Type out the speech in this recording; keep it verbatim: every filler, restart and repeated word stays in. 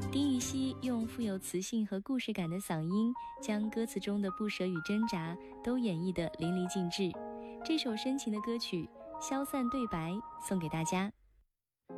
丁禹兮用富有磁性和故事感的嗓音，将歌词中的不舍与挣扎都演绎得淋漓尽致。这首深情的歌曲《消散对白》送给大家。